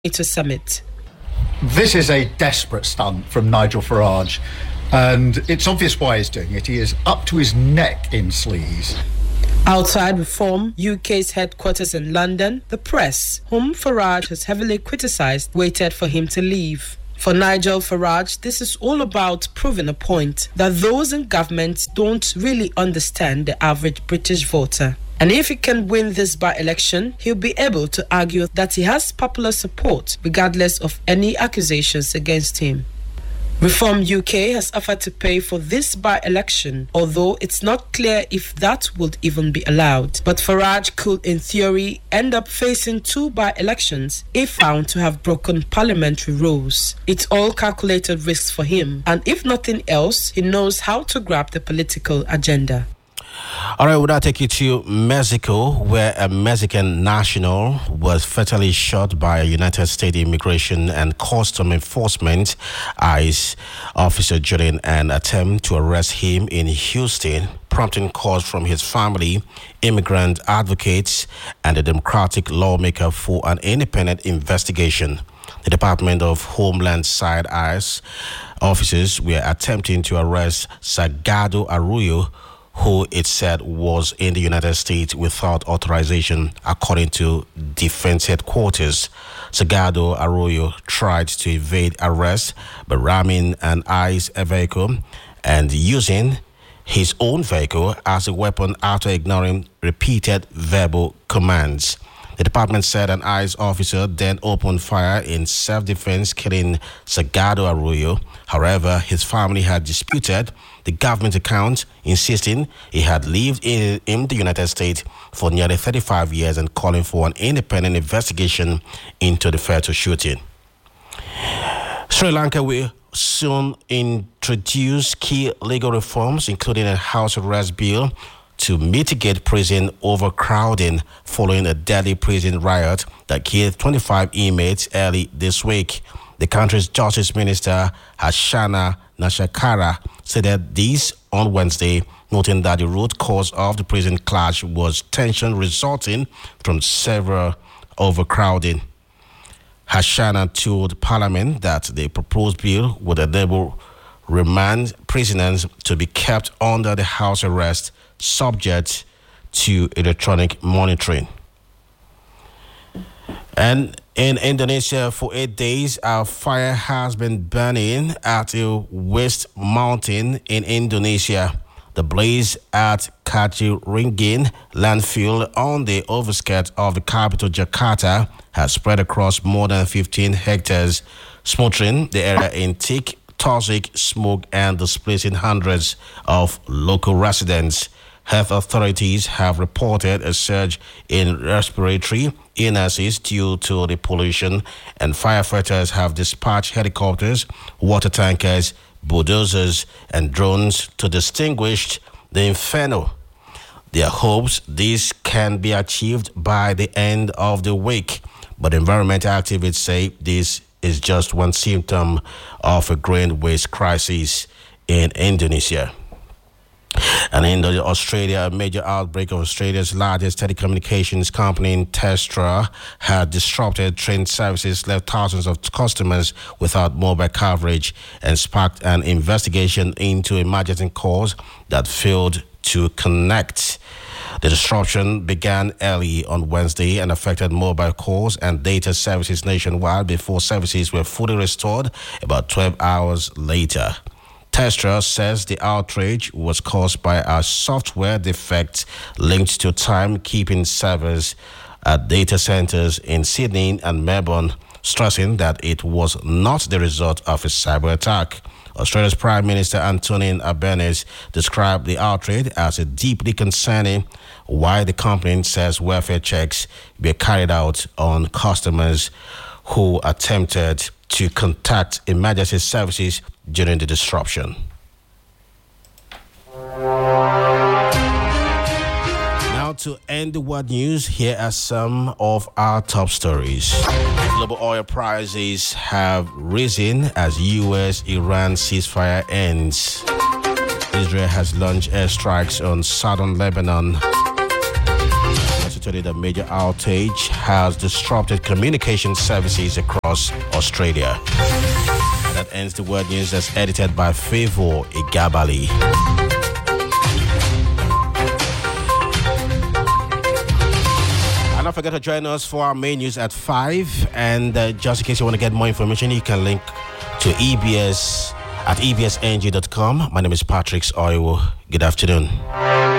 NATO summit. This is a desperate stunt from Nigel Farage, and it's obvious why he's doing it. He is up to his neck in sleaze. Outside Reform UK's headquarters in London, the press, whom Farage has heavily criticised, waited for him to leave. For Nigel Farage, this is all about proving a point that those in government don't really understand the average British voter. And if he can win this by-election, he'll be able to argue that he has popular support regardless of any accusations against him. Reform UK has offered to pay for this by-election, although it's not clear if that would even be allowed. But Farage could, in theory, end up facing 2 by-elections if found to have broken parliamentary rules. It's all calculated risks for him, and if nothing else, he knows how to grab the political agenda. All right, we'll now take you to Mexico, where a Mexican national was fatally shot by a United States Immigration and Custom Enforcement ICE officer during an attempt to arrest him in Houston, prompting calls from his family, immigrant advocates, and the Democratic lawmaker for an independent investigation. The Department of Homeland Side ICE officers were attempting to arrest Salgado Arroyo, who it said was in the United States without authorization, according to Defense Headquarters. Salgado Arroyo tried to evade arrest by ramming an ICE vehicle and using his own vehicle as a weapon after ignoring repeated verbal commands. The department said an ICE officer then opened fire in self-defense, killing Salgado Arroyo. However, his family had disputed the government account, insisting he had lived in the United States for nearly 35 years and calling for an independent investigation into the fatal shooting. Sri Lanka will soon introduce key legal reforms, including a house arrest bill to mitigate prison overcrowding following a deadly prison riot that killed 25 inmates early this week. The country's Justice Minister, Hashana Nashakara, said this on Wednesday, noting that the root cause of the prison clash was tension resulting from severe overcrowding. Hashana told Parliament that the proposed bill would enable remand prisoners to be kept under the house arrest, subject to electronic monitoring. And in Indonesia, for 8 days, a fire has been burning at a waste mountain in Indonesia. The blaze at Kajiringin landfill on the outskirts of the capital Jakarta has spread across more than 15 hectares, smothering the area in thick, toxic smoke and displacing hundreds of local residents. Health authorities have reported a surge in respiratory illnesses due to the pollution, and firefighters have dispatched helicopters, water tankers, bulldozers, and drones to extinguish the inferno. There are hopes this can be achieved by the end of the week, but environmental activists say this is just one symptom of a growing waste crisis in Indonesia. And in Australia, a major outbreak of Australia's largest telecommunications company, Telstra, had disrupted train services, left thousands of customers without mobile coverage, and sparked an investigation into emergency calls that failed to connect. The disruption began early on Wednesday and affected mobile calls and data services nationwide before services were fully restored about 12 hours later. Telstra says the outrage was caused by a software defect linked to timekeeping servers at data centers in Sydney and Melbourne, stressing that it was not the result of a cyber attack. Australia's Prime Minister Anthony Albanese described the outrage as a deeply concerning, while the company says welfare checks were carried out on customers who attempted to contact emergency services during the disruption. Now to end the world news, here are some of our top stories. Global oil prices have risen as U.S.-Iran ceasefire ends. Israel has launched airstrikes on southern Lebanon. today that major outage has disrupted communication services across Australia. And that ends the World News that's edited by Favor Igabali. And don't forget to join us for our main news at 5. And just in case you want to get more information, you can link to EBS at ebsng.com. My name is Patrick Oiwo. Good afternoon.